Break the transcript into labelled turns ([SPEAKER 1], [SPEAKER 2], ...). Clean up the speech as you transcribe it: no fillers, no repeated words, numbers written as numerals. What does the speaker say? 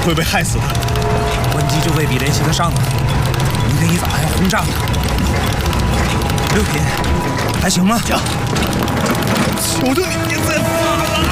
[SPEAKER 1] 会被害死的。
[SPEAKER 2] 关机就未必联系得上呢。明天一早还要轰炸呢。6品，还行吗？
[SPEAKER 1] 行，求求你别再发了。